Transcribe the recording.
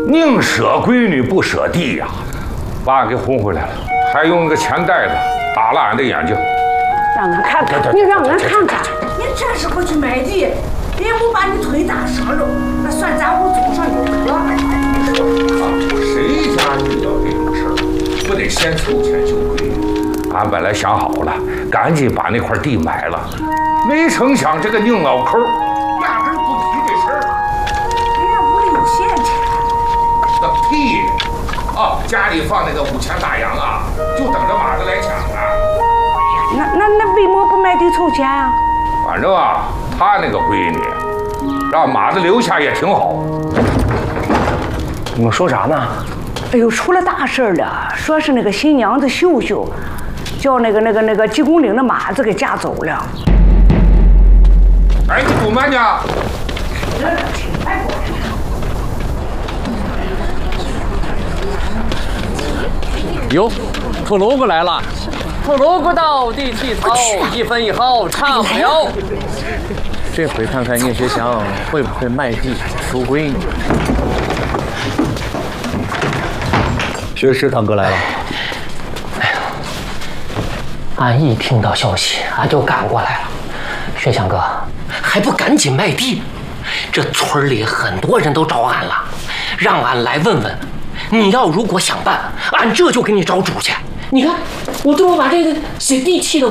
宁舍闺女不舍弟呀，把俺给哄回来了，还用那个钱袋子打了俺的眼睛。 让俺看看，你让俺看看。 你这时候去买地，别不把你腿打折了，那算咱屋祖上有德。 谁家遇到这种事儿，不得先凑钱救闺女？俺本来想好了，赶紧把那块地买了，没成想这个宁老抠压根不提这事儿。 人家屋里有现钱。 个屁！哦，家里放那个5000大洋啊，就等着马子来抢呢。 那为么不买地凑钱啊？ 反正啊，他那个闺女，让马子留下也挺好。 你们说啥呢？ 哎呦，出了大事了！说是那个新娘子秀秀，叫那个鸡公岭的马子给架走了。 哎，你堵慢呢？ 哟，兔芦姑来了。兔芦姑到，地气草，1分1毫唱不了。这回看看聂学祥会不会卖地赎闺女。 学师堂哥来了。 哎呀，俺一听到消息，俺就赶过来了。学祥哥，还不赶紧卖地？这村里很多人都找俺了，让俺来问问。你要如果想办，俺这就给你找主去。你看，我这不把这个写地契的